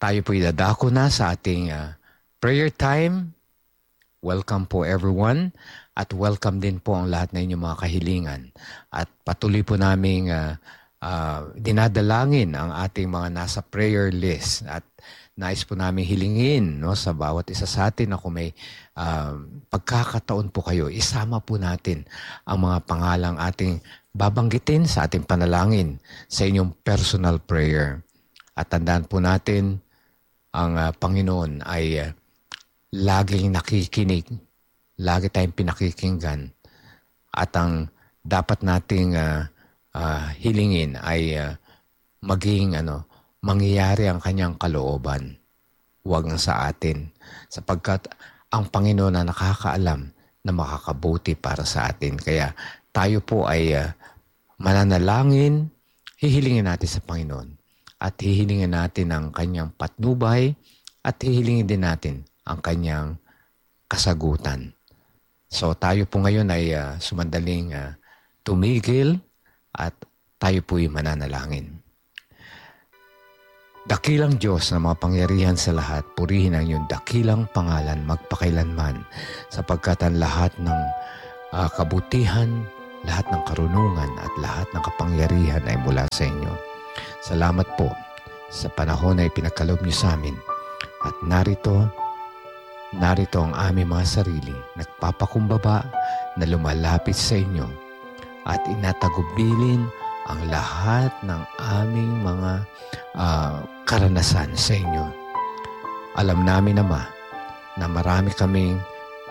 Tayo po idadako na sa ating prayer time. Welcome po everyone at welcome din po ang lahat na inyong mga kahilingan. At patuloy po naming dinadalangin ang ating mga nasa prayer list at nais po namin hilingin sa bawat isa sa atin na kung may pagkakataon po kayo, isama po natin ang mga pangalang ating babanggitin sa ating panalangin sa inyong personal prayer. At tandaan po natin, ang Panginoon ay laging nakikinig, lagi tayong pinakikinggan. At ang dapat nating hilingin ay maging mangyayari ang kanyang kalooban. Huwag na sa atin. Sapagkat ang Panginoon na nakakaalam na makakabuti para sa atin. Kaya tayo po ay mananalangin, hihilingin natin sa Panginoon. At hihilingin natin ang kanyang patnubay at hihilingin din natin ang kanyang kasagutan. So tayo po ngayon ay sumandaling tumigil at tayo po'y mananalangin. Dakilang Diyos na mapangyarihan sa lahat, purihin ang iyong dakilang pangalan magpakailanman, sapagkat ang lahat ng kabutihan, lahat ng karunungan at lahat ng kapangyarihan ay mula sa inyo. Salamat po sa panahon na ipinagkaloob niyo sa amin. At narito ang aming mga sarili, nagpapakumbaba na lumalapit sa inyo at inatagubilin ang lahat ng aming mga karanasan sa inyo. Alam namin, Ama, na marami kaming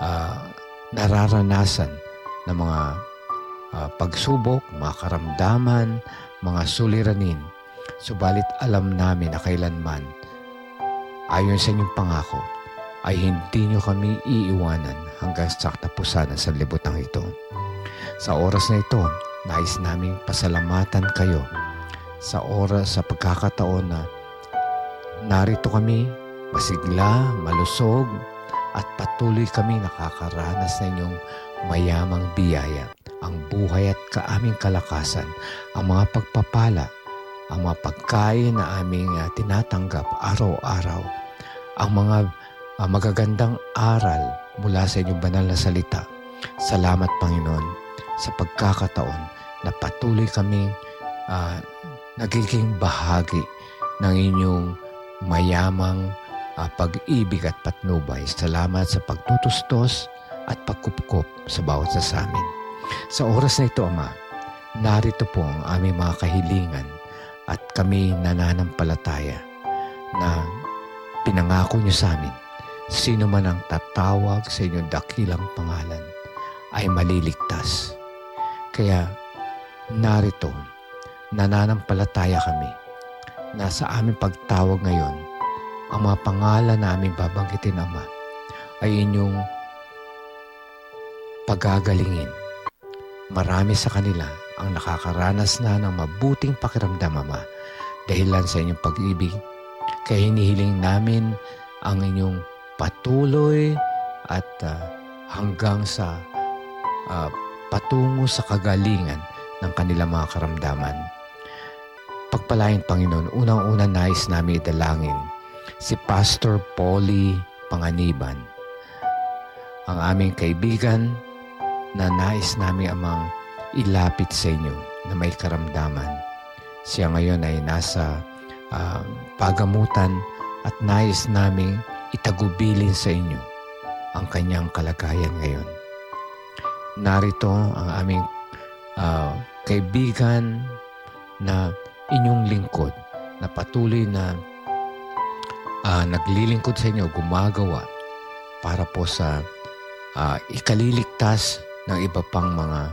nararanasan na mga pagsubok, mga karamdaman, mga suliranin. Subalit alam namin na kailanman, ayon sa inyong pangako, ay hindi nyo kami iiwanan hanggang sa katapusan ng sanlibutan ito. Sa oras na ito, nais naming pasalamatan kayo sa pagkakataon na narito kami, masigla, malusog, at patuloy kami nakakaranas na inyong mayamang biyaya, ang buhay at kaaming kalakasan, ang mga pagpapala, ang mga pagkain na aming tinatanggap araw-araw, ang mga magagandang aral mula sa inyong banal na salita. Salamat, Panginoon, sa pagkakataon na patuloy kaming nagiging bahagi ng inyong mayamang pag-ibig at patnubay. Salamat sa pagtutustos at pagkupkop sa bawat isa sa amin. Sa oras na ito, Ama, narito po ang aming mga kahilingan at kami nananampalataya na pinangako niyo sa amin, sino man ang tatawag sa inyong dakilang pangalan ay maliligtas. Kaya narito, nananampalataya kami na sa aming pagtawag ngayon, ang mga pangalan na aming babanggitin, Ama, ay inyong pagagalingin. Marami sa kanila ang nakakaranas na ng mabuting pakiramdam, Ama, dahilan sa inyong pag-ibig. Kaya hinihiling namin ang inyong patuloy at hanggang sa patungo sa kagalingan ng kanilang mga karamdaman. Pagpalain, Panginoon, unang-una nais namin idalangin si Pastor Polly Panganiban, ang aming kaibigan na nais namin amang ilapit sa inyo na may karamdaman. Siya ngayon ay nasa pagamutan at nais naming itagubilin sa inyo ang kanyang kalagayan ngayon. Narito ang aming kaibigan na inyong lingkod na patuloy na naglilingkod sa inyo, gumagawa para po sa ikaliligtas ng iba pang mga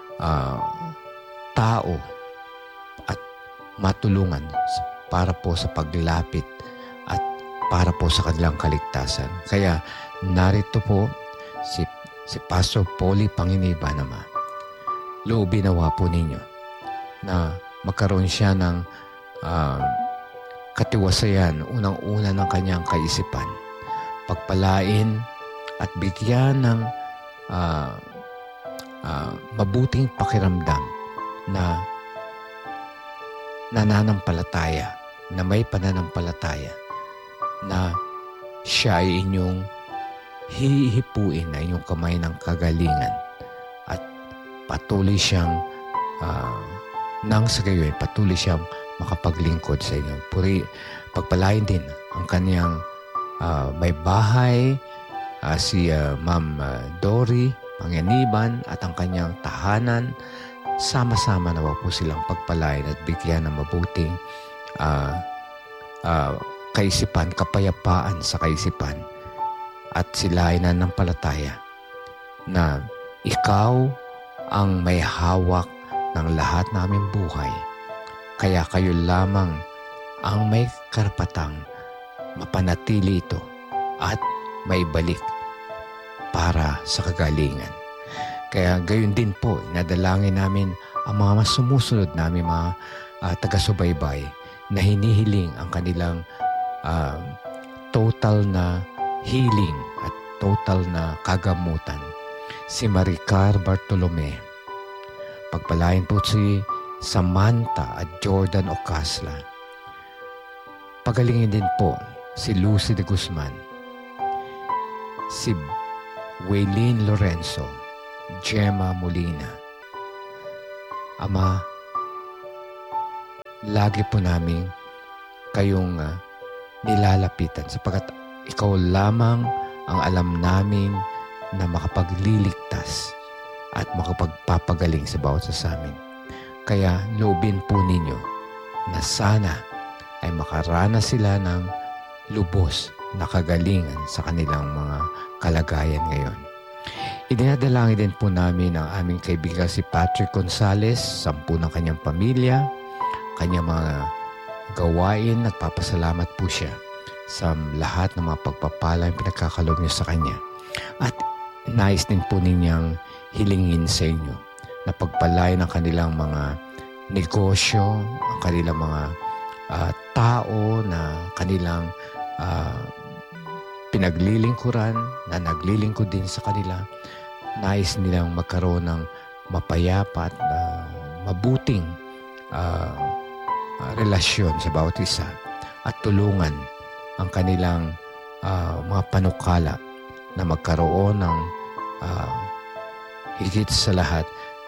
tao at matulungan para po sa paglapit at para po sa kanilang kaligtasan. Kaya narito po si Pastor Polly Panganiban, Ama. Loobin nawa po ninyo na magkaroon siya ng katiwasayan, unang-una ng kanyang kaisipan. Pagpalain at bigyan ng mabuting pakiramdam na nananampalataya, na may pananampalataya na siya ay inyong hihipuin na inyong kamay ng kagalingan at patuloy siyang nang sa gayon patuloy siyang makapaglingkod sa inyo. Pagpalain din ang kanyang may bahay, si Ma'am Dory Panganiban at ang kanyang tahanan. Sama-sama nawa po silang pagpalain at bigyan ng mabuting kaisipan, kapayapaan sa kaisipan. At sila ay nananampalataya na ikaw ang may hawak ng lahat naming buhay. Kaya kayo lamang ang may karapatang mapanatili ito at maibalik para sa kagalingan. Kaya gayon din po, inadalangin namin ang mga sumusunod namin mga taga-subaybay na hinihiling ang kanilang total na healing at total na kagamutan. Si Maricar Bartolome, pagpalain po si Samantha at Jordan Ocasla. Pagalingin din po si Lucy de Guzman, si Waylene Lorenzo, Gemma Molina. Ama, lagi po namin kayong nilalapitan sapagkat ikaw lamang ang alam namin na makapagliligtas at makapagpapagaling sa bawat sa amin. Kaya loobin po ninyo na sana ay makaranas sila ng lubos na kagalingan sa kanilang mga kalagayan ngayon. Idinadalangin din po namin ang aming kaibigan si Patrick Gonzales, 10 ng kanyang pamilya, kanyang mga gawain. Nagpapasalamat po siya sa lahat ng mga pagpapala yung pinagkakaloob niyo sa kanya. At nais din po ninyang hilingin sa inyo na pagpalain ang kanilang mga negosyo, ang kanilang mga tao na kanilang pinaglilingkuran, na naglilingkod din sa kanila. Nais nilang magkaroon ng mapayapa at mabuting relasyon sa bawat isa at tulungan ang kanilang mga panukala na magkaroon ng higit sa lahat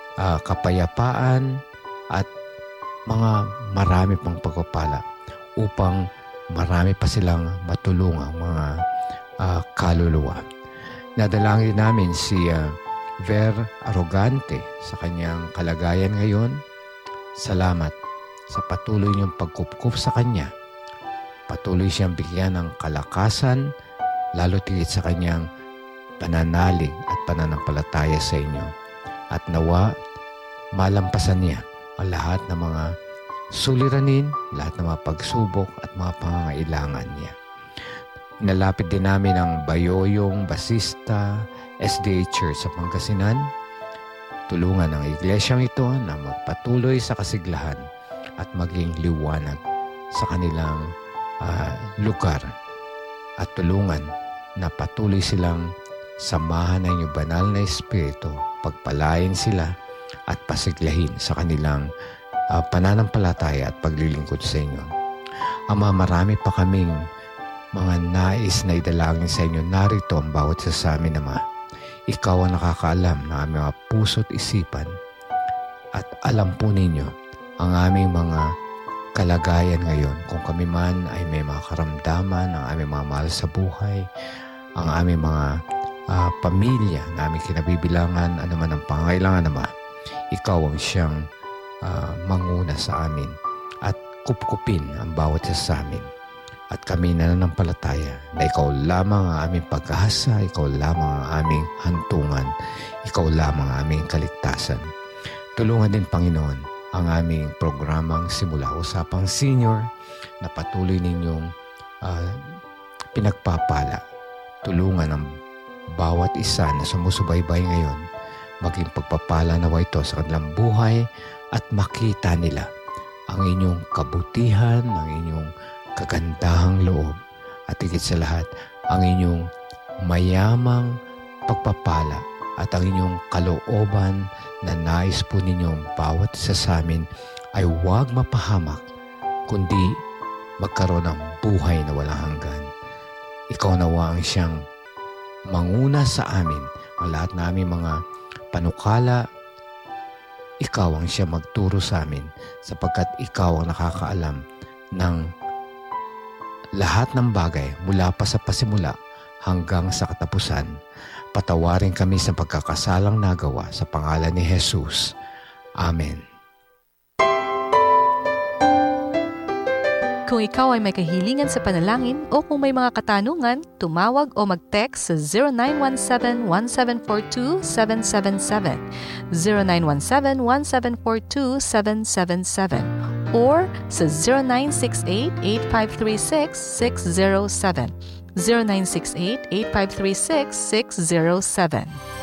kapayapaan at mga marami pang pagpapala upang marami pa silang matulungang mga kaluluwa. Nadalangin namin si Ver Arrogante sa kanyang kalagayan ngayon. Salamat sa patuloy niyong pagkupkup sa kanya. Patuloy siyang bigyan ng kalakasan, lalo tigit sa kanyang pananalig at pananampalataya sa inyo. At nawa, malampasan niya ang lahat ng mga suliranin, lahat ng mga pagsubok at mga pangangailangan niya. Inalapit din namin ang Bayoyong Basista SDA Church sa Pangasinan. Tulungan ang iglesyang ito na magpatuloy sa kasiglahan at maging liwanag sa kanilang lugar. At tulungan na patuloy silang samahan ng inyong banal na Espiritu, pagpalain sila at pasiglahin sa kanilang pananampalataya at paglilingkod sa inyo. Ama, marami pa kaming mga nais na idalangin sa inyo. Narito ang bawat isa sa amin, Ama. Ikaw ang nakakaalam ng aming mga puso't isipan at alam po ninyo ang aming mga kalagayan ngayon. Kung kami man ay may mga karamdaman, ang aming mga mahal sa buhay, ang aming mga pamilya na aming kinabibilangan, ano man ang pangangailangan, Ama, ikaw ang siyang manguna sa amin at kupkupin ang bawat isa sa amin. At kami nananampalataya na ikaw lamang ang aming pag-asa, ikaw lamang ang aming hantungan, ikaw lamang ang aming kaligtasan. Tulungan din, Panginoon, ang aming programang Simula Usapang Senior na patuloy ninyong pinagpapala. Tulungan ang bawat isa na sumusubaybay ngayon, maging pagpapala nawa ito sa kanilang buhay at makita nila ang inyong kabutihan, ang inyong kagandahang loob at higit sa lahat ang inyong mayamang pagpapala at ang inyong kalooban na nais po ninyong bawat isa sa amin ay huwag mapahamak kundi magkaroon ng buhay na walang hanggan. Ikaw nawa ang siyang manguna sa amin. Ang lahat namin mga panukala, ikaw ang siya magturo sa amin sapagkat ikaw ang nakakaalam ng lahat ng bagay mula pa sa pasimula hanggang sa katapusan. Patawarin kami sa pagkakasalang nagawa sa pangalan ni Jesus. Amen. Kung ikaw ay may kahilingan sa panalangin o kung may mga katanungan, tumawag o mag-text sa 0917-1742-777, 0917-1742-777, or sa 0968-8536-607, 0968-8536-607.